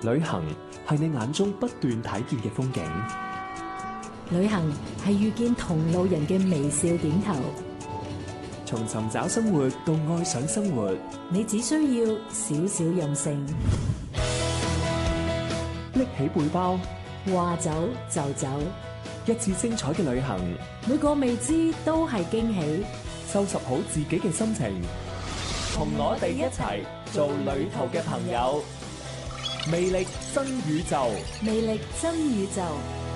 旅行係你眼中不斷睇見嘅風景， 旅行係遇見同路人嘅微笑點頭。 從尋找生活到愛上生活， 你只需要少少任性， 拎起背包， 話走就走， 一次精彩嘅旅行， 每個未知都係驚喜。 收拾好自己嘅心情，同我哋一齊做旅途嘅朋友。魅力新宇宙， 魅力真宇宙。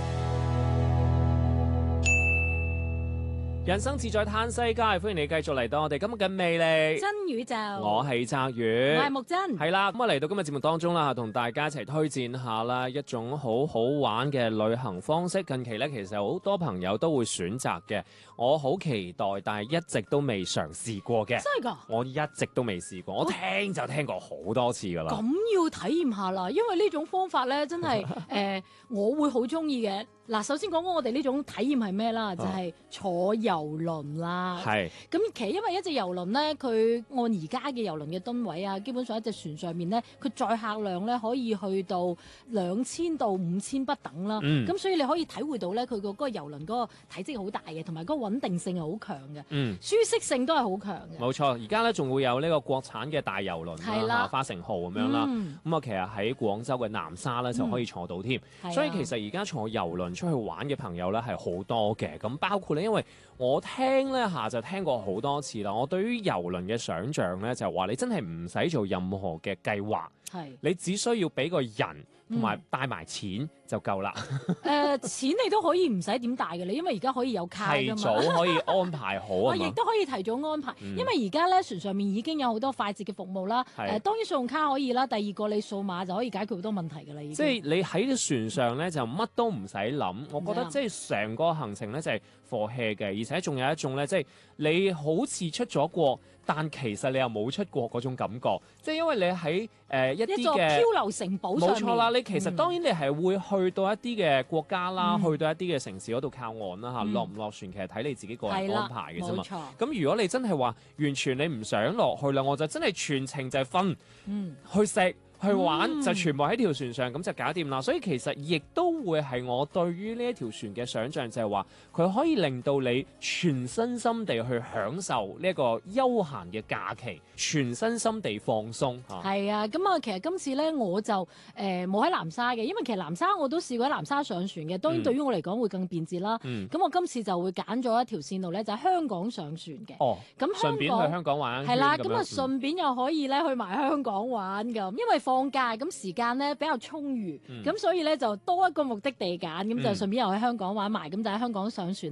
人生自在嘆世界，歡迎你繼續嚟到我哋今日嘅魅力真宇宙。 我係澤宇， 我係木真。 係啦，咁啊嚟到今日節目當中啦，同大家一齊推薦下啦一種好好玩嘅旅行方式。近期咧，其實好多朋友都會選擇嘅，我好期待，但係一直都未嘗試過嘅。 真係㗎？ 我一直都未試過，我聽就聽過好多次㗎啦。 咁要體驗下啦，因為呢種方法咧，真係我會好中意嘅。嗱，首先講講我哋呢種體驗係咩啦？就係坐遊輪啦。 係。 咁其實因為一隻遊輪咧，佢按而家嘅遊輪嘅噸位啊，基本上一隻船上面咧，佢載客量咧可以去到2000到5000不等啦。咁所以你可以體會到咧，佢個嗰個遊輪嗰個體積好大嘅，同埋嗰個穩定性係好強嘅。舒適性都係好強嘅。 冇錯，而家咧仲會有呢個國產嘅大遊輪啦，花城號咁樣啦。咁啊，其實喺廣州嘅南沙咧就可以坐到添。所以其實而家坐遊輪出去玩嘅朋友咧係好多嘅，咁包括咧，因為我聽咧就聽過好多次啦。我對於遊輪嘅想像咧就係話，你真係唔使做任何嘅計劃，你只需要俾個人同埋帶埋錢就夠啦。 錢你都可以唔使點帶嘅，你因為而家可以有卡㗎嘛， 提早可以安排好啊嘛。 亦都可以提早安排，因為而家咧船上面已經有好多快捷嘅服務啦。當然信用卡可以啦，第二個你數碼就可以解決好多問題㗎啦。已經即係你喺船上咧就乜都唔使諗，我覺得即係成個行程咧就係 for hea 嘅，而且仲有一種咧即係你好似出咗國，但其實你又冇出過嗰種感覺，即係因為你喺一啲嘅漂流城堡上面， 冇錯啦。你其實當然你係會去到一啲嘅國家啦，去到一啲嘅城市嗰度靠岸啦嚇，落唔落船其實睇你自己個人安排嘅啫嘛。咁如果你真係話完全你唔想落去啦，我就真係全程就係瞓，去食。去玩就全部喺條船上，咁就搞掂啦。所以其實亦都會係我對於呢一條船嘅想像，就係話佢可以令到你全身心地去享受呢一個休閒嘅假期，全身心地放鬆。 係啊，咁啊，其實今次咧我就冇喺南沙嘅，因為其實南沙我都試過喺南沙上船嘅。當然對於我嚟講會更便捷啦。咁我今次就會揀咗一條線路咧，就係香港上船嘅。咁順便去香港玩。 係啦，咁啊順便又可以咧去埋香港玩咁，因為放假咁時間咧比較充裕，咁所以咧就多一個目的地揀，咁就順便又喺香港玩埋，咁就喺香港上船。